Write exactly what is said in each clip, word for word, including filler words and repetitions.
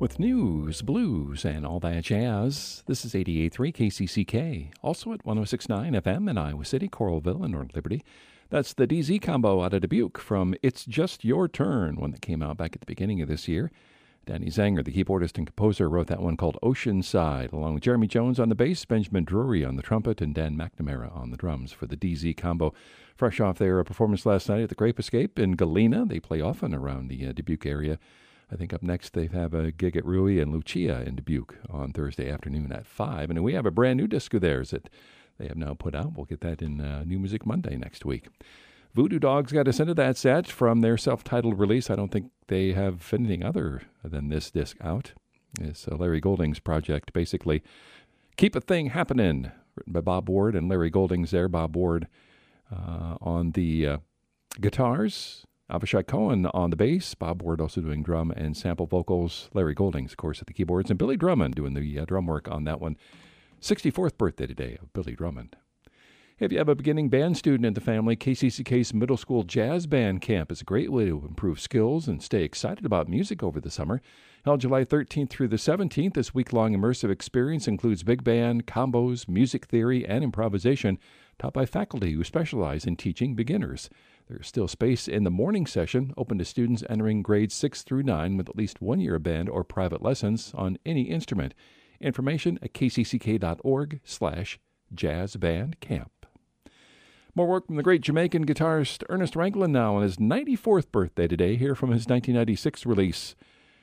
With news, blues, and all that jazz, this is eighty-eight point three K C C K, also at one oh six point nine F M in Iowa City, Coralville, and North Liberty. That's the D Z combo out of Dubuque from It's Just Your Turn, one that came out back at the beginning of this year. Danny Zanger, the keyboardist and composer, wrote that one called Oceanside, along with Jeremy Jones on the bass, Benjamin Drury on the trumpet, and Dan McNamara on the drums for the D Z combo. Fresh off their performance last night at the Grape Escape in Galena. They play often around the uh, Dubuque area. I think up next they have a gig at Rui and Lucia in Dubuque on Thursday afternoon at five. And we have a brand new disc of theirs that they have now put out. We'll get that in uh, New Music Monday next week. Voodoo Dogs got us into that set from their self-titled release. I don't think they have anything other than this disc out. It's uh, Larry Golding's project, basically. Keep a Thing Happening, written by Bob Ward, and Larry Golding's there. Bob Ward uh, on the uh, guitars, Avishai Cohen on the bass, Bob Ward also doing drum and sample vocals, Larry Golding's, of course, at the keyboards, and Billy Drummond doing the uh, drum work on that one. sixty-fourth birthday today of Billy Drummond. If you have a beginning band student in the family, K C C K's Middle School Jazz Band Camp is a great way to improve skills and stay excited about music over the summer. Held July thirteenth through the seventeenth, this week-long immersive experience includes big band, combos, music theory, and improvisation, taught by faculty who specialize in teaching beginners. There's still space in the morning session, open to students entering grades six through nine with at least one year of band or private lessons on any instrument. Information at kcck.org slash jazzbandcamp. More work from the great Jamaican guitarist Ernest Ranglin now on his ninety-fourth birthday today, here from his nineteen ninety-six release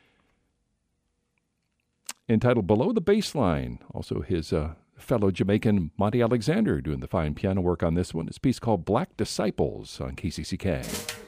entitled Below the Bassline. Also his uh, fellow Jamaican Monty Alexander doing the fine piano work on this one. It's a piece called Black Disciples on K C C K.